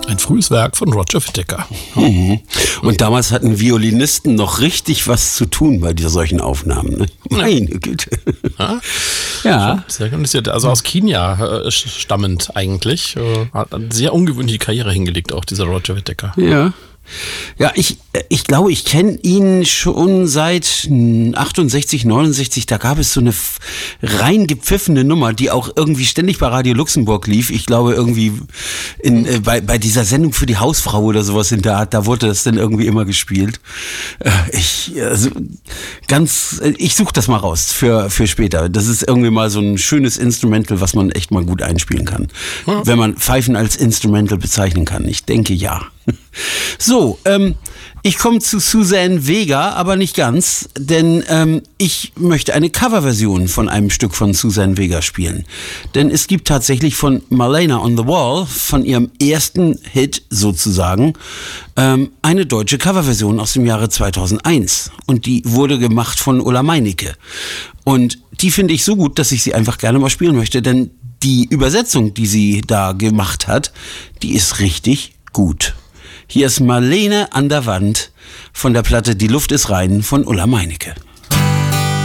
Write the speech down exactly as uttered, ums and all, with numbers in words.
Ein frühes Werk von Roger Whittaker. Mhm. Und damals hatten Violinisten noch richtig was zu tun bei dieser solchen Aufnahmen. Ne? Meine Güte. Ja. Ja. Sehr kompliziert. Also aus Kenia äh, stammend eigentlich. Äh, hat eine sehr ungewöhnliche Karriere hingelegt, auch dieser Roger Whittaker. Ja. Ja, ich, ich glaube, ich kenne ihn schon seit achtundsechzig, neunundsechzig. Da gab es so eine rein gepfiffene Nummer, die auch irgendwie ständig bei Radio Luxemburg lief. Ich glaube, irgendwie in, äh, bei, bei dieser Sendung für die Hausfrau oder sowas in der Art, da wurde das dann irgendwie immer gespielt. Äh, ich, also, ganz, ich suche das mal raus für, für später. Das ist irgendwie mal so ein schönes Instrumental, was man echt mal gut einspielen kann. Ja. Wenn man Pfeifen als Instrumental bezeichnen kann. Ich denke, ja. So, ähm, ich komme zu Suzanne Vega, aber nicht ganz, denn ähm, ich möchte eine Coverversion von einem Stück von Suzanne Vega spielen. Denn es gibt tatsächlich von Marlena on the Wall, von ihrem ersten Hit sozusagen, ähm, eine deutsche Coverversion aus dem Jahre zweitausendeins. Und die wurde gemacht von Ulla Meinecke. Und die finde ich so gut, dass ich sie einfach gerne mal spielen möchte, denn die Übersetzung, die sie da gemacht hat, die ist richtig gut. Hier ist Marlene an der Wand von der Platte Die Luft ist rein von Ulla Meinecke.